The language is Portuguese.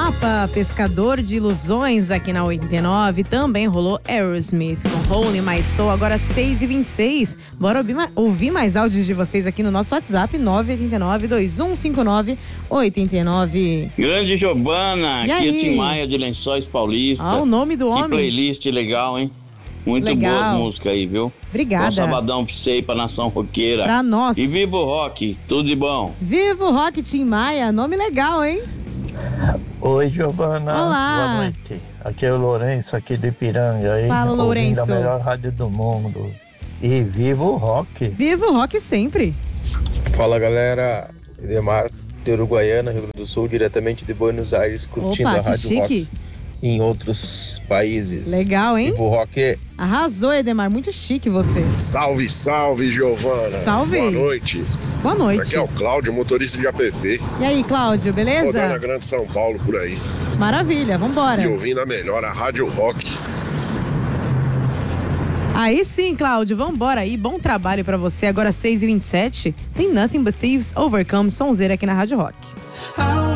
Rapa, Pescador de Ilusões, aqui na 89. Também rolou Aerosmith com Holy My Soul, agora 6h26. Bora ouvir mais áudios de vocês aqui no nosso WhatsApp, 989-2159-89. Grande Giovana, aqui é Tim Maia de Lençóis Paulista. Ah, o nome do homem. Que playlist legal, hein? Muito legal. Boa música aí, viu? Obrigada. Bom sabadão pra você e pra nação roqueira. Pra nós. E viva o rock, tudo de bom. Viva o rock, Tim Maia, nome legal, hein? Oi, Giovana. Olá. Boa noite. Aqui é o Lourenço, aqui de Ipiranga. Aí, fala, Lourenço. A melhor rádio do mundo. E viva o rock. Viva o rock sempre. Fala, galera. Edemar de Uruguaiana, Rio Grande do Sul, diretamente de Buenos Aires, curtindo Opa, a rádio chique. rock em outros países. Legal, hein? Viva o rock. Arrasou, Edemar. Muito chique você. Salve, salve, Giovana. Salve. Boa noite. Boa noite. Aqui é o Cláudio, motorista de app. E aí, Cláudio, beleza? Rodando a Grande São Paulo por aí. Maravilha, vambora. E ouvindo a melhor, a Rádio Rock. Aí sim, Cláudio, vambora aí. Bom trabalho pra você. Agora 6h27. Tem Nothing But Thieves Overcome, sonzeira aqui na Rádio Rock.